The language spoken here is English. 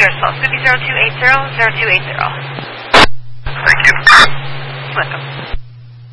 yours, so it's going to be 0280-0280. Thank you. Welcome.